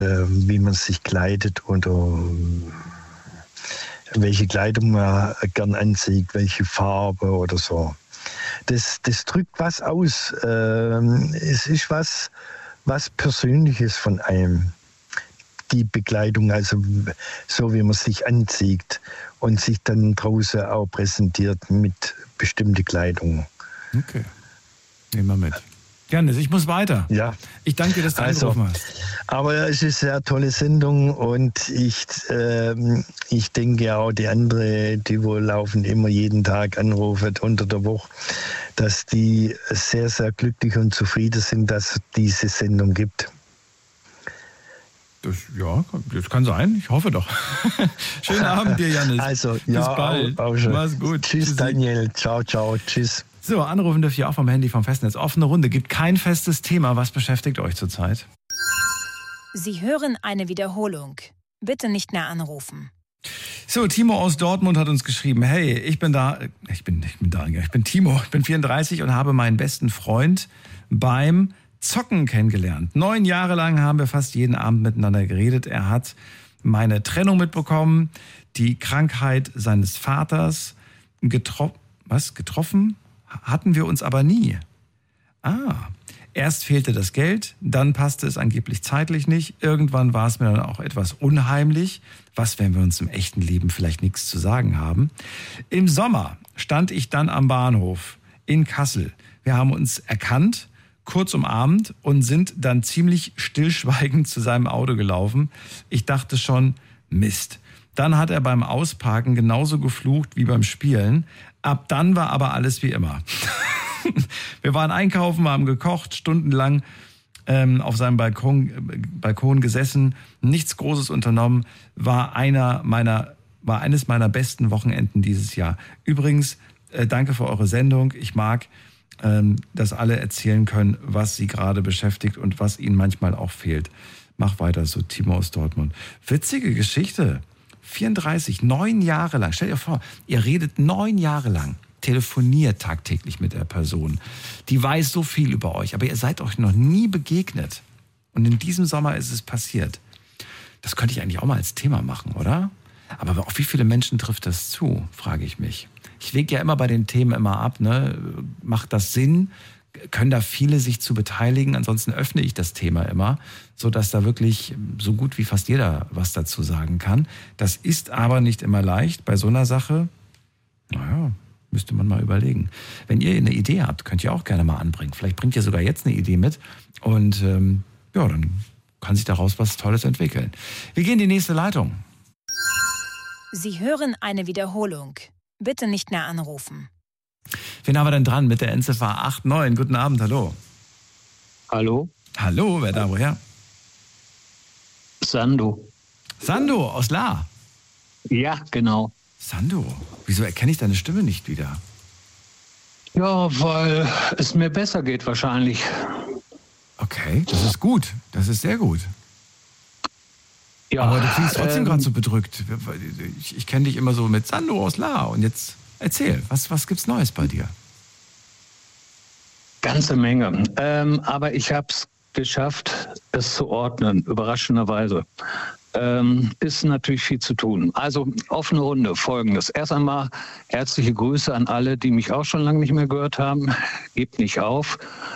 wie man sich kleidet oder welche Kleidung man gern anzieht, welche Farbe oder so. Das drückt was aus. Es ist was Persönliches von einem. Die Bekleidung, also so wie man sich anzieht und sich dann draußen auch präsentiert mit bestimmter Kleidung. Okay, nehmen wir mit. Gerne, ich muss weiter. Ja. Ich danke dir, dass du angerufen hast. Aber es ist eine sehr tolle Sendung und ich denke auch die anderen, die wohl laufen, immer jeden Tag anrufen unter der Woche, dass die sehr, sehr glücklich und zufrieden sind, dass es diese Sendung gibt. Das kann sein. Ich hoffe doch. Schönen Abend dir, Jannis. Also, bis bald. Auch schon. Mach's gut. Tschüss, Daniel. Ciao, ciao. Tschüss. So, anrufen dürft ihr auch vom Handy vom Festnetz. Offene Runde. Gibt kein festes Thema. Was beschäftigt euch zurzeit? Sie hören eine Wiederholung. Bitte nicht mehr anrufen. So, Timo aus Dortmund hat uns geschrieben, hey, ich bin Timo, ich bin 34 und habe meinen besten Freund beim Zocken kennengelernt. 9 Jahre lang haben wir fast jeden Abend miteinander geredet. Er hat meine Trennung mitbekommen, die Krankheit seines Vaters. Getroffen hatten wir uns aber nie. Erst fehlte das Geld, dann passte es angeblich zeitlich nicht. Irgendwann war es mir dann auch etwas unheimlich. Was, wenn wir uns im echten Leben vielleicht nichts zu sagen haben? Im Sommer stand ich dann am Bahnhof in Kassel. Wir haben uns erkannt, kurz umarmt und sind dann ziemlich stillschweigend zu seinem Auto gelaufen. Ich dachte schon, Mist. Dann hat er beim Ausparken genauso geflucht wie beim Spielen. Ab dann war aber alles wie immer. Wir waren einkaufen, haben gekocht, stundenlang auf seinem Balkon gesessen, nichts Großes unternommen, war eines meiner besten Wochenenden dieses Jahr. Übrigens, danke für eure Sendung. Ich mag, dass alle erzählen können, was sie gerade beschäftigt und was ihnen manchmal auch fehlt. Mach weiter so, Timo aus Dortmund. Witzige Geschichte. 34, 9 Jahre lang. Stell dir vor, ihr redet 9 Jahre lang, telefoniert tagtäglich mit der Person. Die weiß so viel über euch, aber ihr seid euch noch nie begegnet. Und in diesem Sommer ist es passiert. Das könnte ich eigentlich auch mal als Thema machen, oder? Aber auf wie viele Menschen trifft das zu, frage ich mich. Ich wege ja immer bei den Themen immer ab, ne? Macht das Sinn? Können da viele sich zu beteiligen? Ansonsten öffne ich das Thema immer, sodass da wirklich so gut wie fast jeder was dazu sagen kann. Das ist aber nicht immer leicht bei so einer Sache. Naja, müsste man mal überlegen. Wenn ihr eine Idee habt, könnt ihr auch gerne mal anbringen. Vielleicht bringt ihr sogar jetzt eine Idee mit und dann kann sich daraus was Tolles entwickeln. Wir gehen in die nächste Leitung. Sie hören eine Wiederholung. Bitte nicht mehr anrufen. Wen haben wir denn dran mit der Endziffer 89? Guten Abend, hallo. Hallo. Hallo, wer da, woher? Sando. Sando aus La. Ja, genau. Sando, wieso erkenne ich deine Stimme nicht wieder? Ja, weil es mir besser geht wahrscheinlich. Okay, das ist gut. Das ist sehr gut. Ja, aber du klingst trotzdem gerade so bedrückt. Ich kenne dich immer so mit Sando aus La. Und jetzt erzähl, was gibt's Neues bei dir? Ganze Menge. Aber ich habe es geschafft, es zu ordnen, überraschenderweise. Ist natürlich viel zu tun. Also offene Runde, Folgendes. Erst einmal herzliche Grüße an alle, die mich auch schon lange nicht mehr gehört haben. Gebt nicht auf.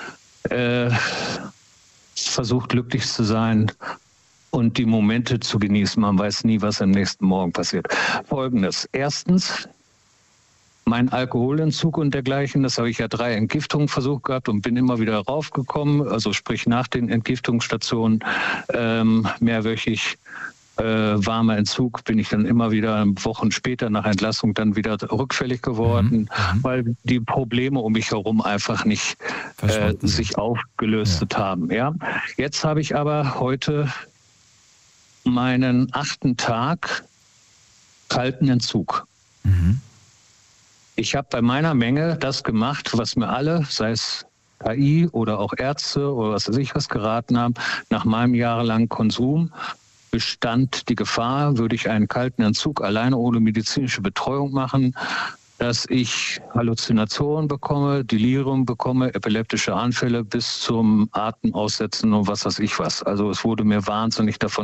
Versucht glücklich zu sein und die Momente zu genießen. Man weiß nie, was am nächsten Morgen passiert. Folgendes. Erstens, mein Alkoholentzug und dergleichen, das habe ich ja 3 Entgiftungen versucht gehabt und bin immer wieder raufgekommen, also sprich nach den Entgiftungsstationen mehrwöchig warmer Entzug, bin ich dann immer wieder Wochen später nach Entlassung dann wieder rückfällig geworden, weil die Probleme um mich herum einfach nicht sich aufgelöst haben. Ja? Jetzt habe ich aber heute meinen 8. Tag kalten Entzug. Ich habe bei meiner Menge das gemacht, was mir alle, sei es KI oder auch Ärzte oder was weiß ich was geraten haben, nach meinem jahrelangen Konsum bestand die Gefahr, würde ich einen kalten Entzug alleine ohne medizinische Betreuung machen, dass ich Halluzinationen bekomme, Delirium bekomme, epileptische Anfälle bis zum Atemaussetzen und was weiß ich was. Also es wurde mir wahnsinnig davon